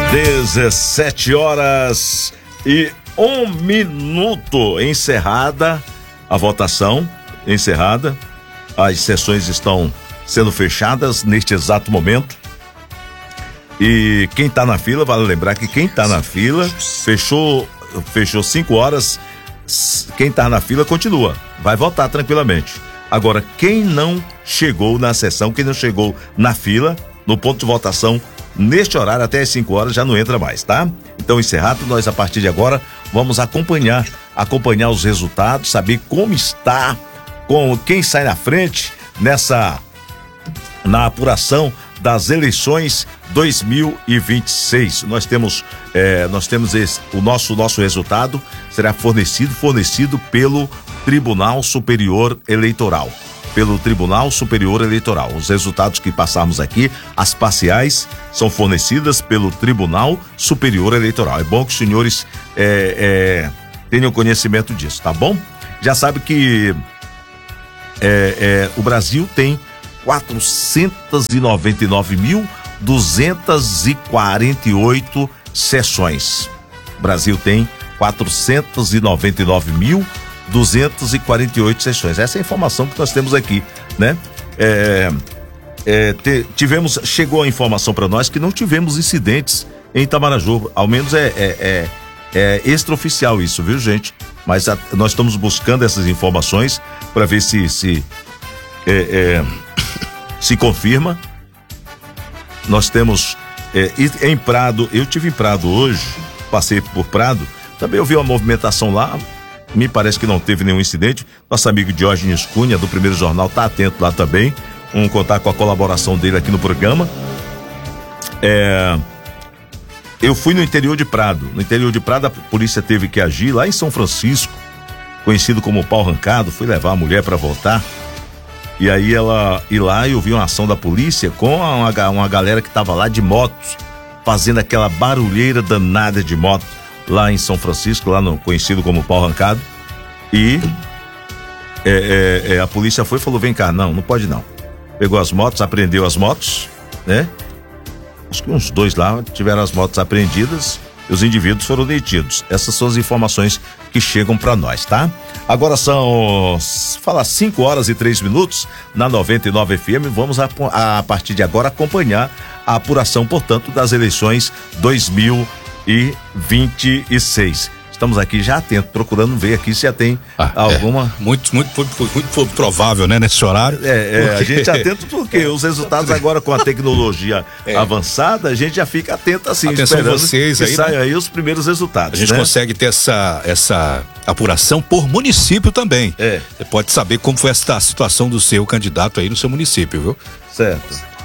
17h01. Encerrada a votação, as sessões estão sendo fechadas neste exato momento. E quem está na fila, vale lembrar que quem está na fila, fechou 5 horas, quem está na fila continua, vai votar tranquilamente. Agora, quem não chegou na sessão, quem não chegou na fila, no ponto de votação, neste horário até as 5 horas já não entra mais, tá? Então, encerrado, nós a partir de agora vamos acompanhar os resultados, saber como está, com quem sai na frente na apuração das eleições 2026. Nós temos o nosso resultado será fornecido pelo Tribunal Superior Eleitoral. Os resultados que passarmos aqui, as parciais, são fornecidas pelo Tribunal Superior Eleitoral. É bom que os senhores tenham conhecimento disso, tá bom? Já sabe que o Brasil tem 499.248 sessões. O Brasil tem 499.248 sessões. Essa é a informação que nós temos aqui, né? Chegou a informação para nós que não tivemos incidentes em Itamaraju, ao menos é extraoficial isso, viu, gente? Mas nós estamos buscando essas informações para ver se confirma. Nós temos em Prado, eu tive em Prado hoje, passei por Prado, também eu vi uma movimentação lá, me parece que não teve nenhum incidente. Nosso amigo Diógenes Cunha, do Primeiro Jornal, tá atento lá também, vamos contar com a colaboração dele aqui no programa. Eu fui no interior de Prado, a polícia teve que agir lá em São Francisco, conhecido como Pau Arrancado, fui levar a mulher para votar. E aí eu vi uma ação da polícia com uma galera que tava lá de motos, fazendo aquela barulheira danada de moto lá em São Francisco, lá no conhecido como Pau Arrancado. E a polícia foi e falou: vem cá, não pode não. Pegou as motos, apreendeu as motos, né? Acho que uns 2 lá tiveram as motos apreendidas e os indivíduos foram detidos. Essas são as informações que chegam para nós, tá? Agora são 5h03 na 99 FM. Vamos a partir de agora acompanhar a apuração, portanto, das eleições 2026. Estamos aqui já atentos, procurando ver aqui se já tem alguma... Muito provável, né, nesse horário. A gente atento porque os resultados agora com a tecnologia avançada, a gente já fica atento assim, atenção esperando vocês que aí, saiam aí os primeiros resultados. A gente consegue ter essa apuração por município também. Você pode saber como foi essa situação do seu candidato aí no seu município, viu? Certo.